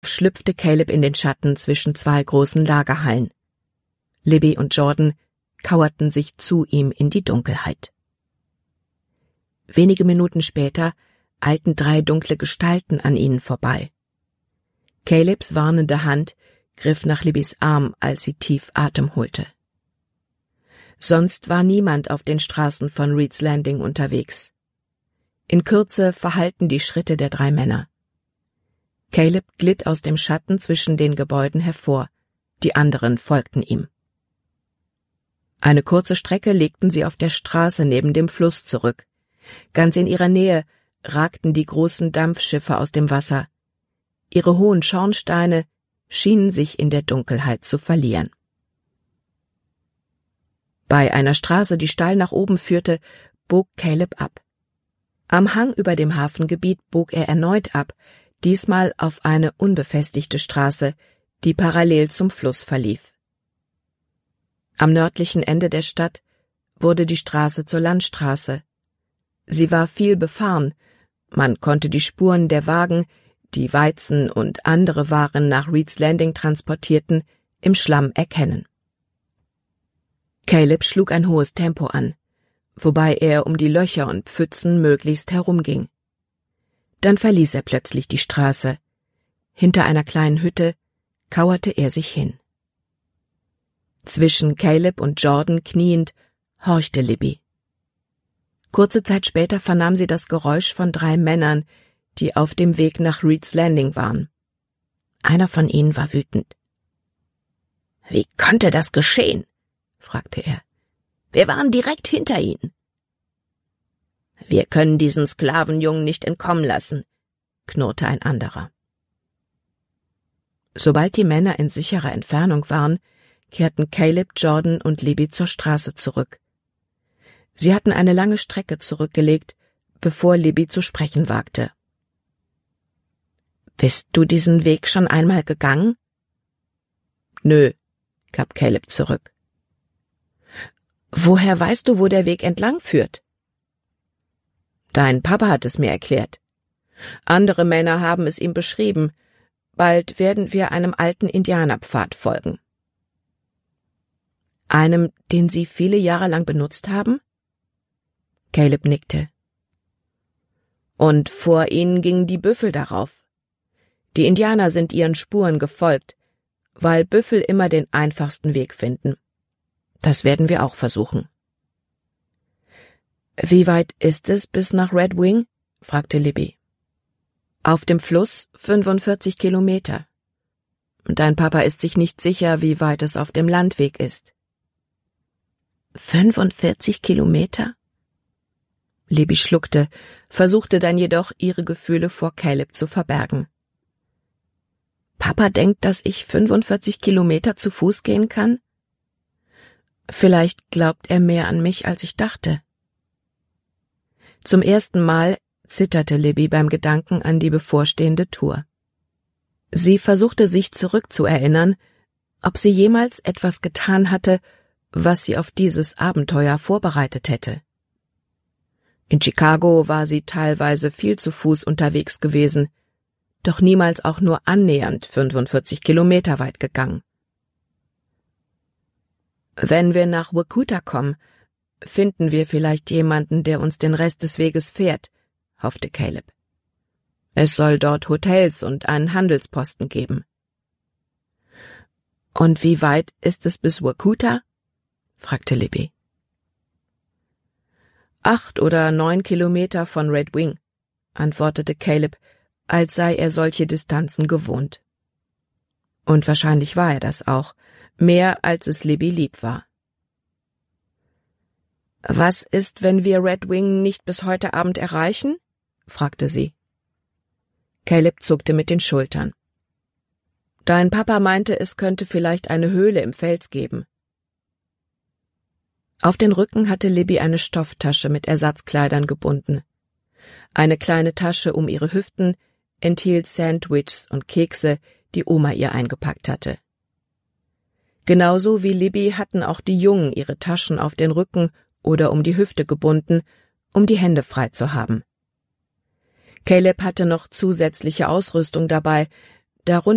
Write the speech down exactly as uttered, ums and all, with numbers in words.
schlüpfte Caleb in den Schatten zwischen zwei großen Lagerhallen. Libby und Jordan kauerten sich zu ihm in die Dunkelheit. Wenige Minuten später eilten drei dunkle Gestalten an ihnen vorbei. Calebs warnende Hand griff nach Libbys Arm, als sie tief Atem holte. Sonst war niemand auf den Straßen von Reed's Landing unterwegs. In Kürze verhallten die Schritte der drei Männer. Caleb glitt aus dem Schatten zwischen den Gebäuden hervor, die anderen folgten ihm. Eine kurze Strecke legten sie auf der Straße neben dem Fluss zurück. Ganz in ihrer Nähe ragten die großen Dampfschiffe aus dem Wasser. Ihre hohen Schornsteine schienen sich in der Dunkelheit zu verlieren. Bei einer Straße, die steil nach oben führte, bog Caleb ab. Am Hang über dem Hafengebiet bog er erneut ab, diesmal auf eine unbefestigte Straße, die parallel zum Fluss verlief. Am nördlichen Ende der Stadt wurde die Straße zur Landstraße. Sie war viel befahren, man konnte die Spuren der Wagen, die Weizen und andere Waren nach Reed's Landing transportierten, im Schlamm erkennen. Caleb schlug ein hohes Tempo an, wobei er um die Löcher und Pfützen möglichst herumging. Dann verließ er plötzlich die Straße. Hinter einer kleinen Hütte kauerte er sich hin. Zwischen Caleb und Jordan kniend horchte Libby. Kurze Zeit später vernahm sie das Geräusch von drei Männern, die auf dem Weg nach Reed's Landing waren. Einer von ihnen war wütend. »Wie konnte das geschehen?« fragte er. »Wir waren direkt hinter ihnen.« »Wir können diesen Sklavenjungen nicht entkommen lassen«, knurrte ein anderer. Sobald die Männer in sicherer Entfernung waren, kehrten Caleb, Jordan und Libby zur Straße zurück. Sie hatten eine lange Strecke zurückgelegt, bevor Libby zu sprechen wagte. »Bist du diesen Weg schon einmal gegangen?« »Nö«, gab Caleb zurück. »Woher weißt du, wo der Weg entlang führt?« »Dein Papa hat es mir erklärt. Andere Männer haben es ihm beschrieben. Bald werden wir einem alten Indianerpfad folgen.« »Einem, den Sie viele Jahre lang benutzt haben?« Caleb nickte. »Und vor ihnen gingen die Büffel darauf. Die Indianer sind ihren Spuren gefolgt, weil Büffel immer den einfachsten Weg finden. Das werden wir auch versuchen.« »Wie weit ist es bis nach Red Wing?« fragte Libby. »Auf dem Fluss fünfundvierzig Kilometer. Dein Papa ist sich nicht sicher, wie weit es auf dem Landweg ist.« »fünfundvierzig Kilometer?« Libby schluckte, versuchte dann jedoch, ihre Gefühle vor Caleb zu verbergen. »Papa denkt, dass ich fünfundvierzig Kilometer zu Fuß gehen kann? Vielleicht glaubt er mehr an mich, als ich dachte.« Zum ersten Mal zitterte Libby beim Gedanken an die bevorstehende Tour. Sie versuchte sich zurückzuerinnern, ob sie jemals etwas getan hatte, was sie auf dieses Abenteuer vorbereitet hätte. In Chicago war sie teilweise viel zu Fuß unterwegs gewesen, doch niemals auch nur annähernd fünfundvierzig Kilometer weit gegangen. »Wenn wir nach Wakuta kommen, finden wir vielleicht jemanden, der uns den Rest des Weges fährt«, hoffte Caleb. »Es soll dort Hotels und einen Handelsposten geben.« »Und wie weit ist es bis Wakuta?« fragte Libby. »Acht oder neun Kilometer von Red Wing«, antwortete Caleb, als sei er solche Distanzen gewohnt. Und wahrscheinlich war er das auch, mehr als es Libby lieb war. »Was ist, wenn wir Red Wing nicht bis heute Abend erreichen?« fragte sie. Caleb zuckte mit den Schultern. »Dein Papa meinte, es könnte vielleicht eine Höhle im Fels geben.« Auf den Rücken hatte Libby eine Stofftasche mit Ersatzkleidern gebunden. Eine kleine Tasche um ihre Hüften enthielt Sandwiches und Kekse, die Oma ihr eingepackt hatte. Genauso wie Libby hatten auch die Jungen ihre Taschen auf den Rücken oder um die Hüfte gebunden, um die Hände frei zu haben. Caleb hatte noch zusätzliche Ausrüstung dabei, darunter